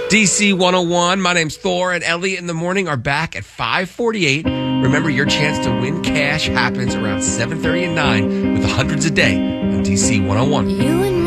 DC 101. My name's Thor, and Elliot in the morning are back at 5:48. Remember, your chance to win cash happens around 7:30 and 9 with the hundreds a day on DC 101. You and